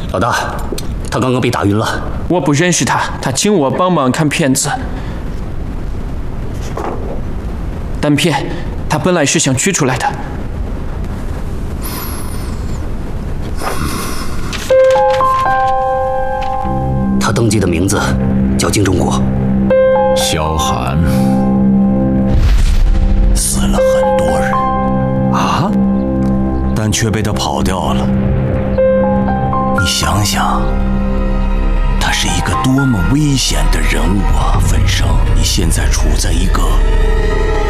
老大，他刚刚被打晕了。 我不认识他，他请我帮忙看片子。单片，他本来是想取出来的。 他登记的名字叫金钟国。 萧寒，死了很多人啊，但却被他跑掉了。你想想，他是一个多么危险的人物啊！焚生，你现在处在一个